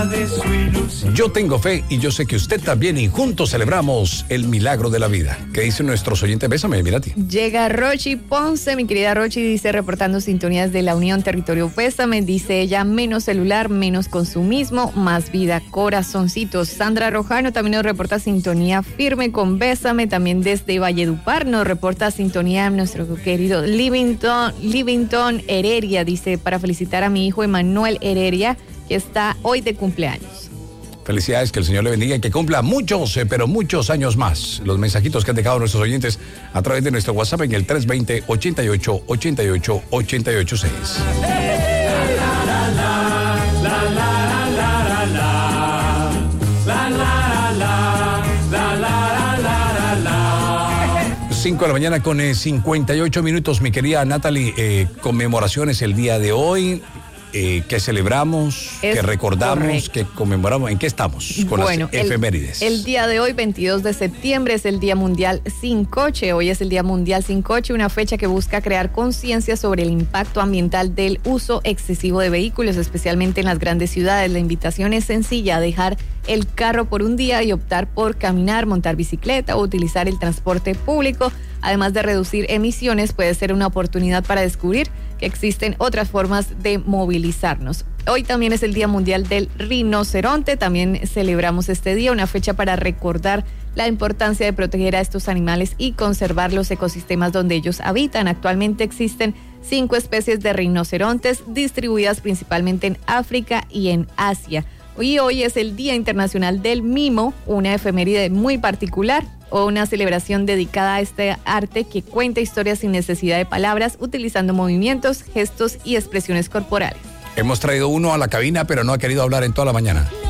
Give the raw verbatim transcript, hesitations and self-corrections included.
Yo tengo fe y yo sé que usted también, y juntos celebramos el milagro de la vida. ¿Qué dicen nuestros oyentes? Bésame, Mirati. Llega Rochi Ponce, mi querida Rochi, dice, reportando sintonías de la Unión Territorio Bésame, dice ella, menos celular, menos consumismo, más vida, corazoncitos. Sandra Rojano también nos reporta sintonía firme con Bésame, también desde Valledupar nos reporta sintonía nuestro querido Livington, Livington Heredia, dice, para felicitar a mi hijo Emanuel Heredia, que está hoy de cumpleaños. Felicidades, que el Señor le bendiga y que cumpla muchos, eh, pero muchos años más. Los mensajitos que han dejado nuestros oyentes a través de nuestro WhatsApp en el tres dos cero, ochenta y ocho, ochenta y ocho, ochenta y ocho seis. cinco de la mañana con eh, cincuenta y ocho minutos, mi querida Natalie. Eh, conmemoraciones el día de hoy. Eh, que celebramos, es que recordamos, correcto. Que conmemoramos. ¿En qué estamos con bueno, las efemérides? El, el día de hoy, veintidós de septiembre, es el Día Mundial Sin Coche. Hoy es el Día Mundial Sin Coche, una fecha que busca crear conciencia sobre el impacto ambiental del uso excesivo de vehículos, especialmente en las grandes ciudades. La invitación es sencilla, dejar el carro por un día y optar por caminar, montar bicicleta o utilizar el transporte público. Además de reducir emisiones, puede ser una oportunidad para descubrir que existen otras formas de movilizarnos. Hoy también es el Día Mundial del Rinoceronte. También celebramos este día, una fecha para recordar la importancia de proteger a estos animales y conservar los ecosistemas donde ellos habitan. Actualmente existen cinco especies de rinocerontes distribuidas principalmente en África y en Asia. Y hoy es el Día Internacional del Mimo, una efeméride muy particular o una celebración dedicada a este arte que cuenta historias sin necesidad de palabras, utilizando movimientos, gestos y expresiones corporales. Hemos traído uno a la cabina, pero no ha querido hablar en toda la mañana.